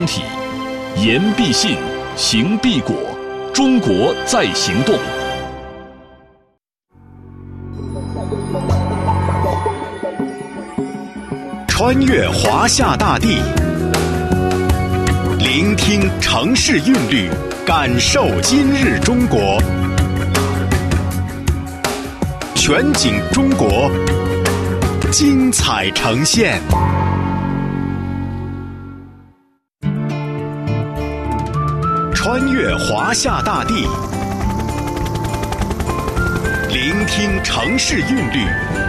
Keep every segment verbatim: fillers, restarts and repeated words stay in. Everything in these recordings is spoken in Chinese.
体，言必信，行必果，中国在行动。 穿越华夏大地，聆听城市韵律，感受今日中国。全景中国，精彩呈现。穿越华夏大地，聆听城市韵律，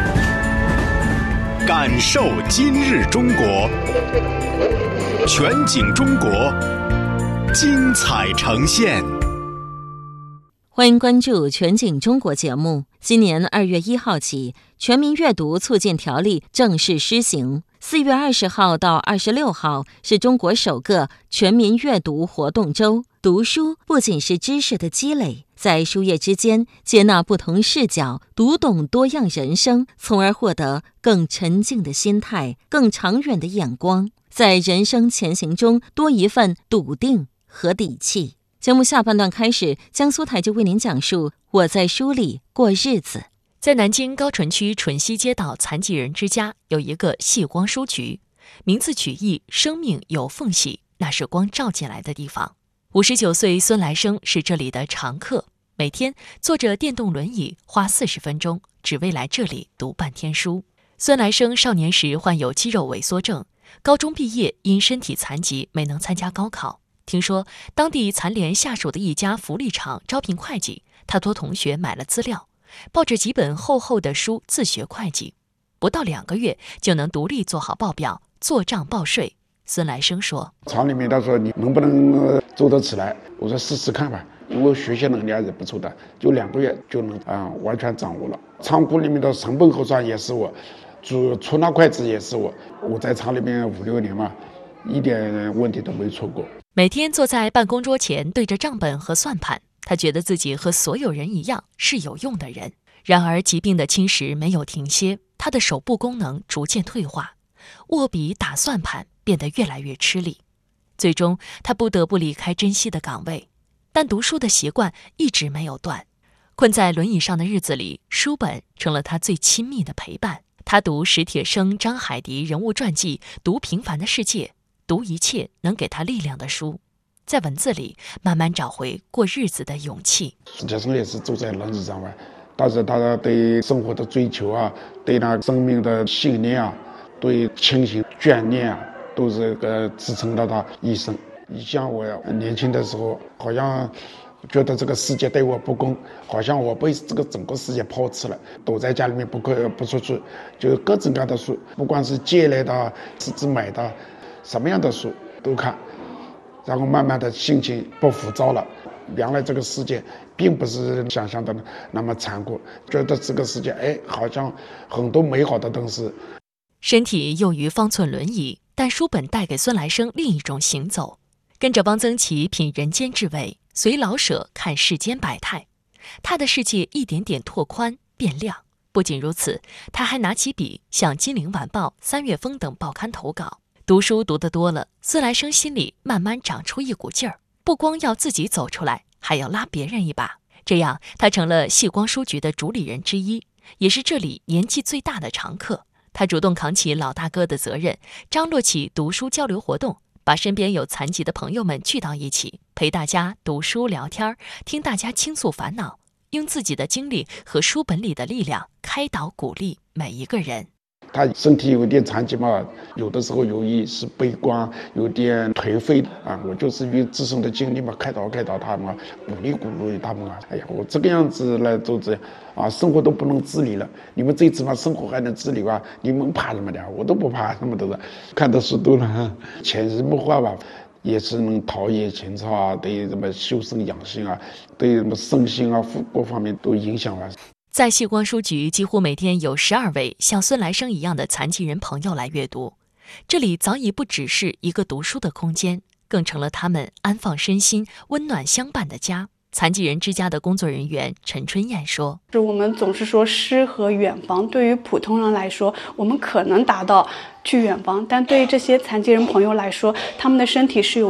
感受今日中国。全景中国，精彩呈现。 欢迎关注全景中国节目。今年二月一号起，全民阅读促进条例正式施行。四月二十号到二十六号是中国首个全民阅读活动周。读书不仅是知识的积累，在书页之间接纳不同视角，读懂多样人生，从而获得更沉静的心态，更长远的眼光，在人生前行中多一份笃定和底气。节目下半段开始，江苏台就为您讲述我在书里过日子。 在南京高淳区淳熙街道残疾人之家有一个细光书局，名字取意生命有缝隙，那是光照进来的地方。五十九岁孙来生是这里的常客，每天坐着电动轮椅花四十分钟，只为来这里读半天书。孙来生少年时患有肌肉萎缩症，高中毕业因身体残疾没能参加高考。听说当地残联下属的一家福利厂招聘会计，他托同学买了资料，抱着几本厚厚的书自学会计，不到两个月就能独立做好报表、做账报税。孙来生说： 厂里面他说你能不能、呃、做得起来，我说试试看吧，因为学习能力还是不错的，就两个月就能啊、呃、完全掌握了。仓库里面的成本核算也是我，出出纳会计也是我，我在厂里面五六年嘛，一点问题都没出过。 每天坐在办公桌前对着账本和算盘，他觉得自己和所有人一样是有用的人。然而疾病的侵蚀没有停歇，他的手部功能逐渐退化，握笔打算盘变得越来越吃力。最终他不得不离开珍惜的岗位，但读书的习惯一直没有断。困在轮椅上的日子里，书本成了他最亲密的陪伴。他读史铁生、张海迪人物传记，读《平凡的世界》，读一切能给他力量的书，在文字里慢慢找回过日子的勇气。 史铁生也是走在轮椅上面，但是他对生活的追求啊，对他生命的信念啊，对亲情眷恋啊，都是个支撑到他一生。你像我年轻的时候，好像觉得这个世界对我不公，好像我被这个整个世界抛弃了，躲在家里面不可不出去，就各种各样的书，不管是借来的、自己买的，什么样的书都看，然后慢慢的心情不浮躁了。原来这个世界并不是想象的那么残酷，觉得这个世界哎，好像很多美好的东西。 身体囿于方寸轮椅，但书本带给孙来生另一种行走。跟着汪曾祺品人间至味，随老舍看世间百态，他的世界一点点拓宽变亮。不仅如此，他还拿起笔向《金陵晚报》《三月风》等报刊投稿。读书读得多了，孙来生心里慢慢长出一股劲儿，不光要自己走出来，还要拉别人一把。这样他成了细光书局的主理人之一，也是这里年纪最大的常客。他主动扛起老大哥的责任，张罗起读书交流活动，把身边有残疾的朋友们聚到一起，陪大家读书聊天，听大家倾诉烦恼，用自己的经历和书本里的力量开导鼓励每一个人。 他身体有点残疾嘛，有的时候有一是悲观，有点颓废啊。我就是用自身的经历嘛，开导开导他们，鼓励鼓励他们啊。哎呀，我这个样子来做这啊，生活都不能自理了，你们这次嘛，生活还能自理吧？你们怕什么的？我都不怕什么的。看的书多了，潜移默化吧，也是能陶冶情操啊，对什么修身养性啊，对什么身心啊各方面都影响了。 在细光书局，几乎每天有十二位像孙来生一样的残疾人朋友来阅读。这里早已不只是一个读书的空间，更成了他们安放身心、温暖相伴的家。残疾人之家的工作人员陈春燕说： 我们总是说诗和远方，对于普通人来说，我们可能达到去远方，但对于这些残疾人朋友来说，他们的身体是有